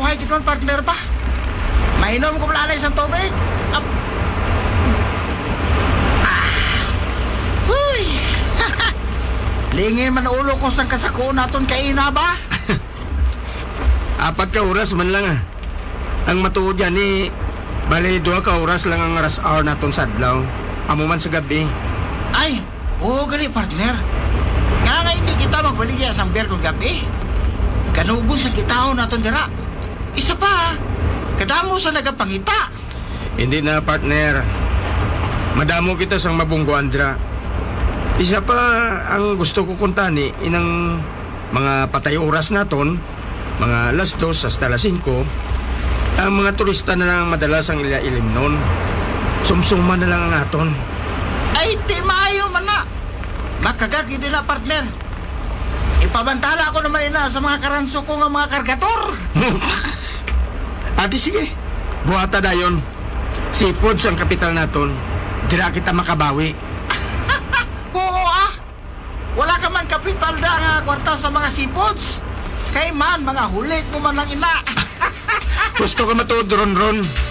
Buhay gitman partner ba? Mainom ko pala isang tubig. Up. Huy. Lingin man ulo ko sang kasako naton kay ina ba? Apat ka oras man lang ah. Ang matuod yan ni bali 2 ka oras lang ang rush hour naton sa adlaw. Amo man sa gabi. Ay, oo gali partner. Nga hindi kita magbaligya sa amber kung gabi. Kanugon sa kitaon naton dira. Isa pa, kadamo sa nagapangita. Hindi na partner. Madamo kita sang mabungguan dira. Isa pa ang gusto ko kuntani inang mga patay oras naton, mga alas 2 hasta alas 5. Ang mga turista na lang madalas ang ilim nun. Sumsuman na lang ang aton. Ay, di maayo man na. Makagagi din na partner. Ipabantala ko naman ina sa mga karanso ko nga mga kargator. Ate sige, buhata dayon. Seafoods ang kapital naton. Dira kita makabawi. Oo ah. Wala ka man kapital da nga kwarta sa mga seafoods. Kay man, mga hulit mo man lang ina. Gusto ko matuod ron-ron.